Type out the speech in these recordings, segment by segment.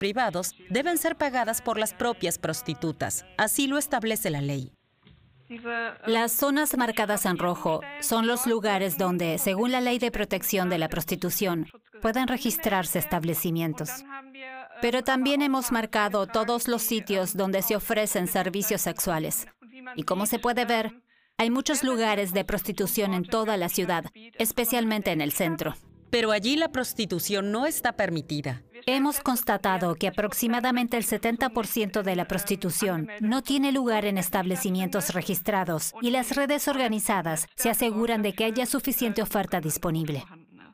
privados deben ser pagadas por las propias prostitutas. Así lo establece la ley. Las zonas marcadas en rojo son los lugares donde, según la Ley de Protección de la Prostitución, pueden registrarse establecimientos. Pero también hemos marcado todos los sitios donde se ofrecen servicios sexuales. Y como se puede ver, hay muchos lugares de prostitución en toda la ciudad, especialmente en el centro. Pero allí la prostitución no está permitida. Hemos constatado que aproximadamente el 70% de la prostitución no tiene lugar en establecimientos registrados y las redes organizadas se aseguran de que haya suficiente oferta disponible.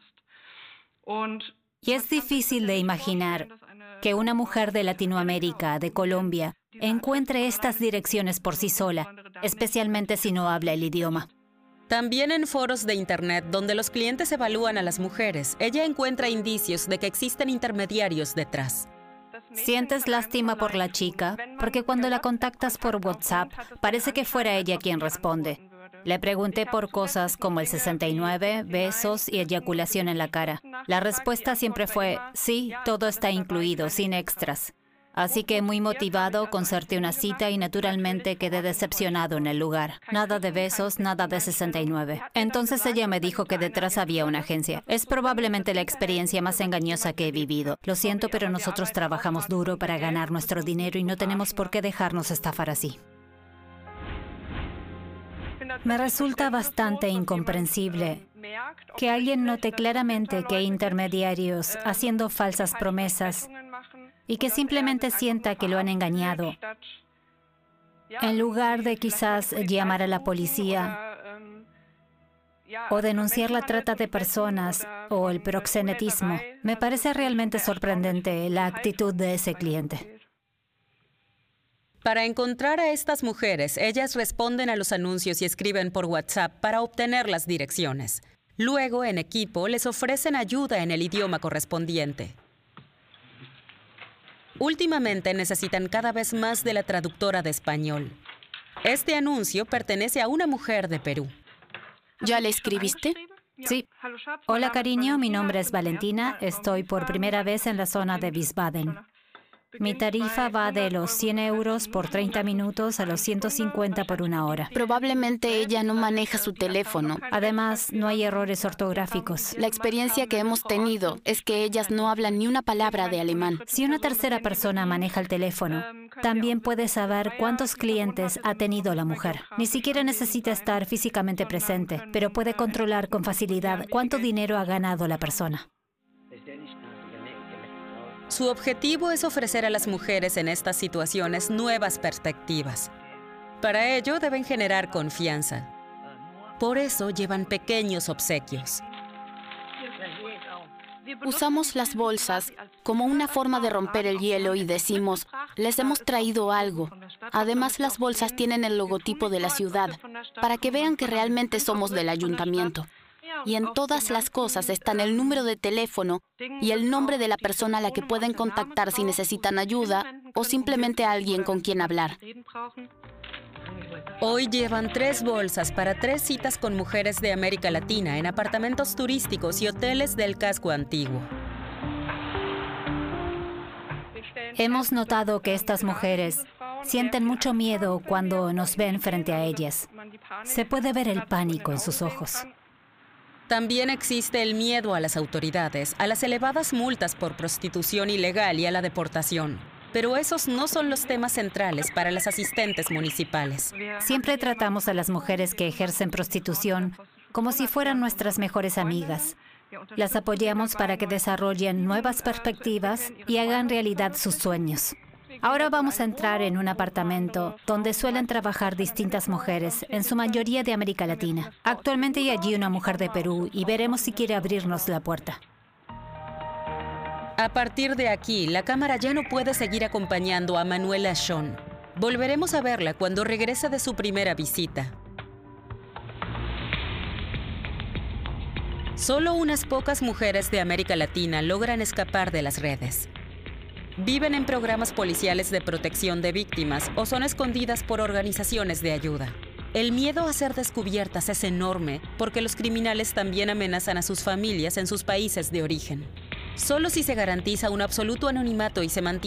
Y es difícil de imaginar que una mujer de Latinoamérica, de Colombia, encuentre estas direcciones por sí sola, especialmente si no habla el idioma. También en foros de Internet donde los clientes evalúan a las mujeres, ella encuentra indicios de que existen intermediarios detrás. Sientes lástima por la chica, porque cuando la contactas por WhatsApp, parece que fuera ella quien responde. Le pregunté por cosas como el 69, besos y eyaculación en la cara. La respuesta siempre fue, sí, todo está incluido, sin extras. Así que muy motivado, concerté una cita y naturalmente quedé decepcionado en el lugar. Nada de besos, nada de 69. Entonces ella me dijo que detrás había una agencia. Es probablemente la experiencia más engañosa que he vivido. Lo siento, pero nosotros trabajamos duro para ganar nuestro dinero y no tenemos por qué dejarnos estafar así. Me resulta bastante incomprensible que alguien note claramente que hay intermediarios haciendo falsas promesas y que simplemente sienta que lo han engañado, en lugar de quizás llamar a la policía o denunciar la trata de personas o el proxenetismo. Me parece realmente sorprendente la actitud de ese cliente. Para encontrar a estas mujeres, ellas responden a los anuncios y escriben por WhatsApp para obtener las direcciones. Luego, en equipo, les ofrecen ayuda en el idioma correspondiente. Últimamente necesitan cada vez más de la traductora de español. Este anuncio pertenece a una mujer de Perú. ¿Ya le escribiste? Sí. Hola, cariño, mi nombre es Valentina. Estoy por primera vez en la zona de Wiesbaden. Mi tarifa va de los 100 euros por 30 minutos a los 150 por una hora. Probablemente ella no maneja su teléfono. Además, no hay errores ortográficos. La experiencia que hemos tenido es que ellas no hablan ni una palabra de alemán. Si una tercera persona maneja el teléfono, también puede saber cuántos clientes ha tenido la mujer. Ni siquiera necesita estar físicamente presente, pero puede controlar con facilidad cuánto dinero ha ganado la persona. Su objetivo es ofrecer a las mujeres en estas situaciones nuevas perspectivas. Para ello deben generar confianza. Por eso llevan pequeños obsequios. Usamos las bolsas como una forma de romper el hielo y decimos, les hemos traído algo. Además, las bolsas tienen el logotipo de la ciudad, para que vean que realmente somos del ayuntamiento. Y en todas las cosas están el número de teléfono y el nombre de la persona a la que pueden contactar si necesitan ayuda o simplemente a alguien con quien hablar. Hoy llevan 3 bolsas para 3 citas con mujeres de América Latina en apartamentos turísticos y hoteles del casco antiguo. Hemos notado que estas mujeres sienten mucho miedo cuando nos ven frente a ellas. Se puede ver el pánico en sus ojos. También existe el miedo a las autoridades, a las elevadas multas por prostitución ilegal y a la deportación. Pero esos no son los temas centrales para las asistentes municipales. Siempre tratamos a las mujeres que ejercen prostitución como si fueran nuestras mejores amigas. Las apoyamos para que desarrollen nuevas perspectivas y hagan realidad sus sueños. Ahora vamos a entrar en un apartamento donde suelen trabajar distintas mujeres, en su mayoría de América Latina. Actualmente hay allí una mujer de Perú y veremos si quiere abrirnos la puerta. A partir de aquí, la cámara ya no puede seguir acompañando a Manuela Schon. Volveremos a verla cuando regrese de su primera visita. Solo unas pocas mujeres de América Latina logran escapar de las redes. Viven en programas policiales de protección de víctimas o son escondidas por organizaciones de ayuda. El miedo a ser descubiertas es enorme porque los criminales también amenazan a sus familias en sus países de origen. Solo si se garantiza un absoluto anonimato y se mantiene